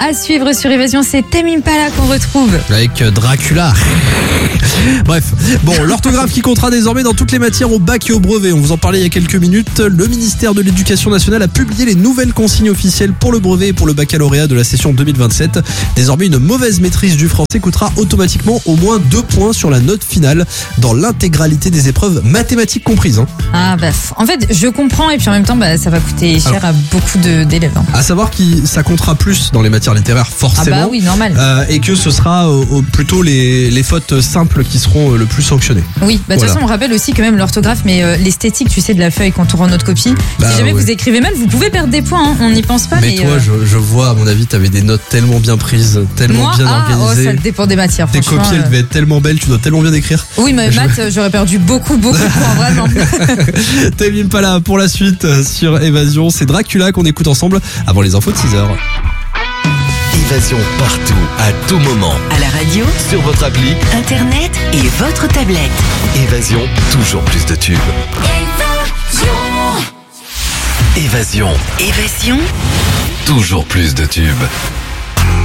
à suivre sur Évasion, c'est Tame Impala qu'on retrouve. Avec Dracula. Bref, bon, l'orthographe qui comptera désormais dans toutes les matières au bac et au brevet. On vous en parlait il y a quelques minutes. Le ministère de l'Éducation nationale a publié les nouvelles consignes officielles pour le brevet et pour le baccalauréat de la session 2027. Désormais, une mauvaise maîtrise du français coûtera automatiquement au moins 2 points sur la note finale dans l'intégralité des épreuves mathématiques comprises. Ah bah, en fait, je comprends et puis en même temps, ça va coûter cher à beaucoup d'élèves. À savoir que ça comptera plus dans les matières littéraires, forcément. Ah bah oui, normal. Et que ce sera plutôt les fautes simples qui seront le plus sanctionnées. Oui, de toute façon, on rappelle aussi que même l'orthographe, mais l'esthétique, tu sais, de la feuille quand on rend notre copie. Si jamais vous écrivez mal, vous pouvez perdre des points, on n'y pense pas. Mais toi, je vois, à mon avis, t'avais des notes tellement bien prises, tellement bien organisées. Ça dépend des matières, tes copies, elles devaient être tellement belles, tu dois tellement bien écrire. Oui, mais maths, j'aurais perdu beaucoup de points, vraiment. Tame Impala pour la suite sur Évasion. C'est Dracula qu'on écoute ensemble avant les infos de 6h. Évasion partout, à tout moment. À la radio, sur votre appli, internet et votre tablette. Évasion, toujours plus de tubes. Évasion. Évasion, Toujours plus de tubes.